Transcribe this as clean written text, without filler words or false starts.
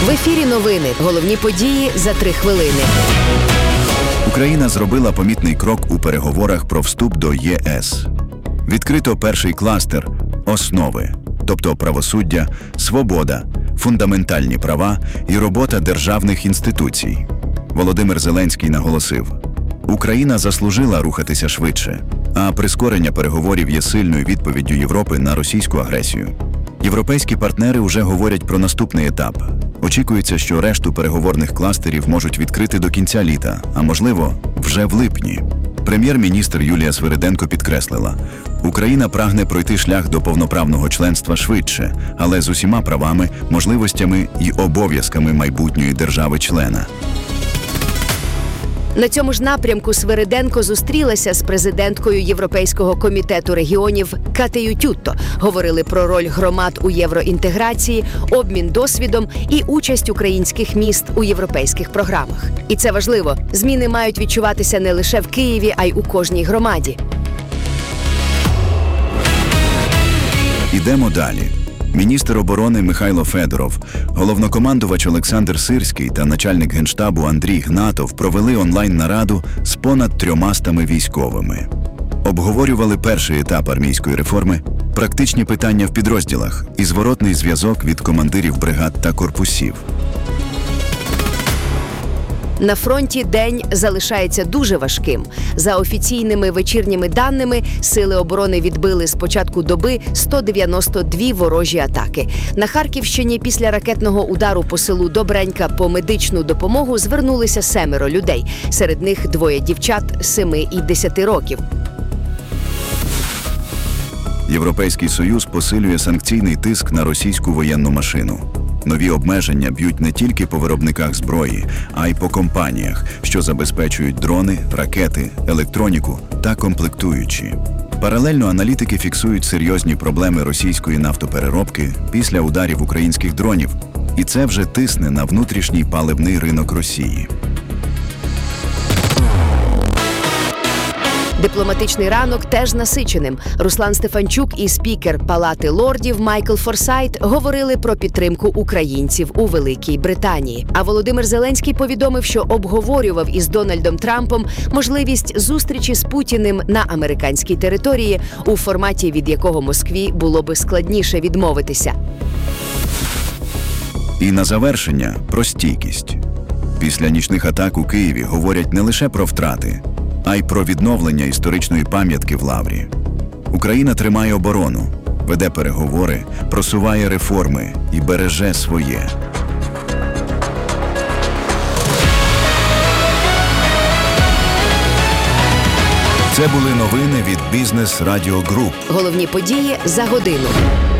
В ефірі новини. Головні події за 3 хвилини. Україна зробила помітний крок у переговорах про вступ до ЄС. Відкрито перший кластер «Основи», тобто правосуддя, свобода, фундаментальні права і робота державних інституцій. Володимир Зеленський наголосив: Україна заслужила рухатися швидше, а прискорення переговорів є сильною відповіддю Європи на російську агресію. Європейські партнери вже говорять про наступний етап. Очікується, що решту переговорних кластерів можуть відкрити до кінця літа, а можливо, вже в липні. Прем'єр-міністр Юлія Свириденко підкреслила: Україна прагне пройти шлях до повноправного членства швидше, але з усіма правами, можливостями і обов'язками майбутньої держави-члена. На цьому ж напрямку Свириденко зустрілася з президенткою Європейського комітету регіонів Катею Тютто. Говорили про роль громад у євроінтеграції, обмін досвідом і участь українських міст у європейських програмах. І це важливо. Зміни мають відчуватися не лише в Києві, а й у кожній громаді. Ідемо далі. Міністр оборони Михайло Федоров, головнокомандувач Олександр Сирський та начальник Генштабу Андрій Гнатов провели онлайн-нараду з понад 300 військовими. Обговорювали перший етап армійської реформи, практичні питання в підрозділах і зворотний зв'язок від командирів бригад та корпусів. На фронті день залишається дуже важким. За офіційними вечірніми даними, сили оборони відбили з початку доби 192 ворожі атаки. На Харківщині після ракетного удару по селу Добренька по медичну допомогу звернулися 7 людей. Серед них 2 дівчат 7 і 10 років. Європейський Союз посилює санкційний тиск на російську воєнну машину. Нові обмеження б'ють не тільки по виробниках зброї, а й по компаніях, що забезпечують дрони, ракети, електроніку та комплектуючі. Паралельно аналітики фіксують серйозні проблеми російської нафтопереробки після ударів українських дронів. І це вже тисне на внутрішній паливний ринок Росії. Дипломатичний ранок теж насиченим. Руслан Стефанчук і спікер Палати лордів Майкл Форсайт говорили про підтримку українців у Великій Британії. А Володимир Зеленський повідомив, що обговорював із Дональдом Трампом можливість зустрічі з Путіним на американській території, у форматі, від якого Москві було би складніше відмовитися. І на завершення – про стійкість. Після нічних атак у Києві говорять не лише про втрати, а й про відновлення історичної пам'ятки в Лаврі. Україна тримає оборону, веде переговори, просуває реформи і береже своє. Це були новини від Бізнес Радіо Груп. Головні події за годину.